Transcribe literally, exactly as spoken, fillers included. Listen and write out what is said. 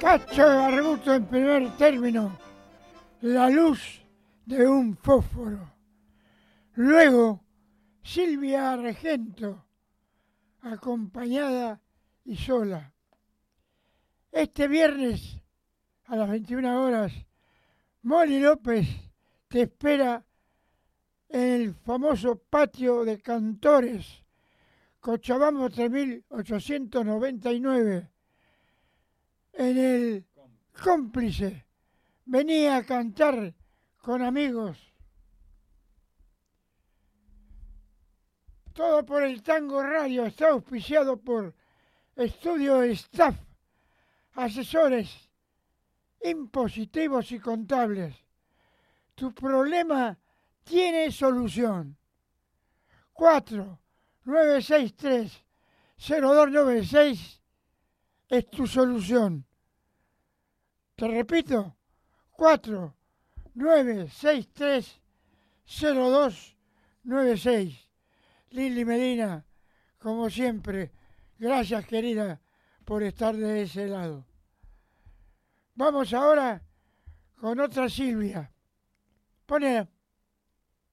Cacho de Barbuto en primer término, la luz de un fósforo. Luego, Silvia Regento, acompañada y sola. Este viernes, a las veintiuna horas, Moni López te espera en el famoso patio de Cantores, Cochabamba tres mil ochocientos noventa y nueve, en el Cómplice. Venía a cantar con amigos. Todo por el Tango Radio está auspiciado por Estudio Staff, asesores impositivos y contables. Tu problema tiene solución. cuatro nueve seis tres cero dos nueve seis es tu solución. Te repito, cuatro nueve seis tres cero dos nueve seis. Lili Medina, como siempre, gracias querida por estar de ese lado. Vamos ahora con otra Silvia. Ponela.